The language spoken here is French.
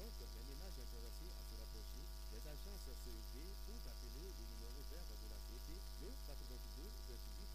Donc, les ménages intéressés à se rapprocher des agences CEP ou d'appeler le numéro vert de la CEP, le 82 28